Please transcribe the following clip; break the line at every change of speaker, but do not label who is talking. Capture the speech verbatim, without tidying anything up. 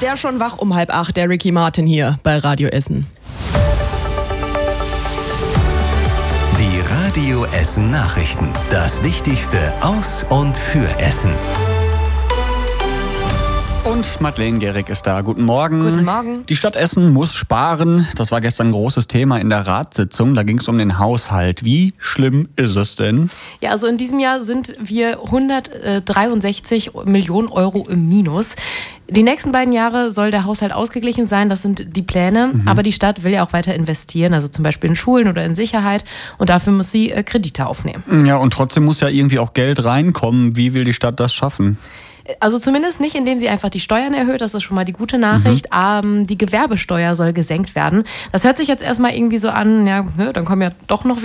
Ist der schon wach um halb acht, der Ricky Martin hier bei Radio Essen.
Die Radio Essen Nachrichten. Das Wichtigste aus und für Essen.
Und Madeleine Gehrig ist da. Guten Morgen.
Guten Morgen.
Die Stadt Essen muss sparen. Das war gestern ein großes Thema in der Ratssitzung. Da ging es um den Haushalt. Wie schlimm ist es denn?
Ja, also in diesem Jahr sind wir hundertdreiundsechzig Millionen Euro im Minus. Die nächsten beiden Jahre soll der Haushalt ausgeglichen sein, das sind die Pläne. Mhm. Aber die Stadt will ja auch weiter investieren, also zum Beispiel in Schulen oder in Sicherheit. Und dafür muss sie äh, Kredite aufnehmen.
Ja, und trotzdem muss ja irgendwie auch Geld reinkommen. Wie will die Stadt das schaffen?
Also zumindest nicht, indem sie einfach die Steuern erhöht, das ist schon mal die gute Nachricht. Mhm. Ähm, die Gewerbesteuer soll gesenkt werden. Das hört sich jetzt erstmal irgendwie so an, ja, dann kommen ja doch noch